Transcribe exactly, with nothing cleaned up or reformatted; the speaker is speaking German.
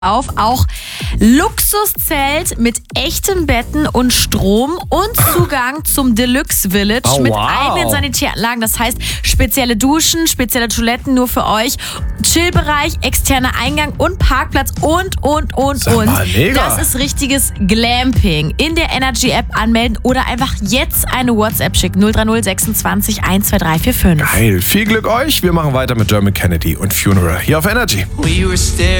auf, auch Luxuszelt mit echten Betten und Strom und Zugang zum Deluxe Village Oh, mit wow. eigenen Sanitäranlagen. Das heißt, spezielle Duschen, spezielle Toiletten nur für euch, Chillbereich, externer Eingang und Parkplatz und, und, und, Sag und. mal, mega. Das ist richtiges Glamping. In der Energy-App anmelden oder einfach jetzt eine WhatsApp schicken. null drei null sechsundzwanzig eins zwei drei vier fünf. Geil, viel Glück euch. Wir machen weiter mit Dermot Kennedy und Funeral hier auf Energy. We were staring